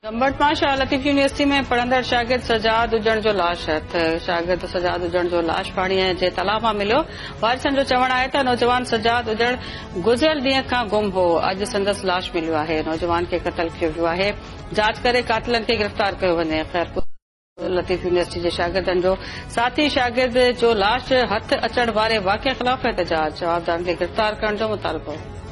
चंबट में शाह लतीफ यूनिवर्सिटी में पढ़ंदड़ शागिर्द सजाद उजण जो लाश हथ शागिर्द सजाद उजण जो लाश पाणीअ जे तालाब में मिलियो। वारिसनि जो चवणु आहे त नौजवान सजाद उजण गुज़िरियल ॾींहं खां गुम हो। अॼु संदसि लाश मिलियो आहे। नौजवान खे क़तल कयो वियो आहे। जांच करे कातिलनि खे गिरफ़्तार कयो वञे। ख़ैर लतीफ यूनिवर्सिटी जे शागिर्दनि जो साथी शागिर्द जो लाश हथ अचण वारे वाक़िए ख़िलाफ़ एहतजाज। जवाबदारनि खे गिरफ़्तार करण जो मुतालबो।